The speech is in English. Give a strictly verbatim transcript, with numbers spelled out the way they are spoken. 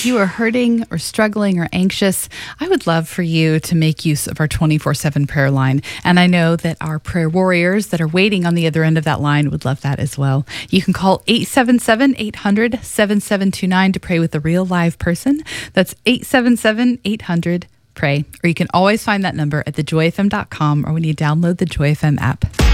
if you are hurting or struggling or anxious, I would love for you to make use of our twenty-four seven prayer line. And I know that our prayer warriors that are waiting on the other end of that line would love that as well. You can call eight seven seven, eight hundred, seven seven two nine to pray with a real live person. That's eight seven seven, eight hundred, pray. Or you can always find that number at the joy f m dot com or when you download the Joy F M app.